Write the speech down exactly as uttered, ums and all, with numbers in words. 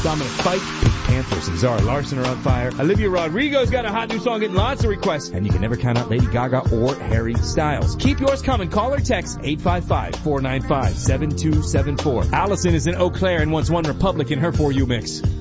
Dominic Fike, Pink Panthers, and Zara Larson are on fire. Olivia Rodrigo's got a hot new song getting lots of requests. And you can never count out Lady Gaga or Harry Styles. Keep yours coming. Call or text eight five five, four nine five, seven two seven four. Allison is in Eau Claire and wants One Republic in her For You mix.